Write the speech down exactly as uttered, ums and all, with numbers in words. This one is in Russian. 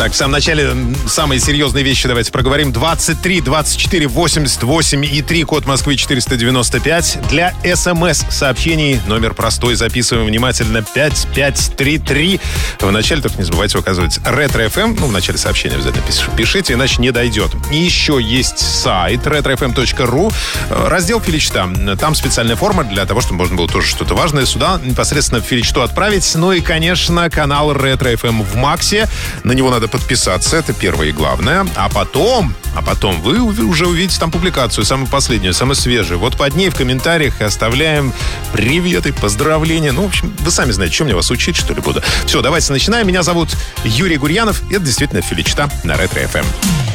Так, в самом начале самые серьезные вещи давайте проговорим. двадцать три двадцать четыре восемьдесят восемь и три, код Москвы четыреста девяносто пять. Для СМС-сообщений номер простой. Записываем внимательно: пять пять три три. В начале только не забывайте указывать Ретро эф эм. Ну, в начале сообщения обязательно пишите, иначе не дойдет. И еще есть сайт ретро эф эм точка ру. Раздел «Филичта». Там специальная форма для того, чтобы можно было тоже что-то важное сюда непосредственно в Филичту отправить. Ну и, конечно, канал Ретро эф эм в Максе. На него надо подписаться. Это первое и главное. А потом, а потом вы уже увидите там публикацию, самую последнюю, самую свежую. Вот под ней в комментариях оставляем приветы, поздравления. Ну, в общем, вы сами знаете, чем мне вас учить, что ли, буду. Все, давайте начинаем. Меня зовут Юрий Гурьянов. Это действительно Филичта на Ретро эф эм.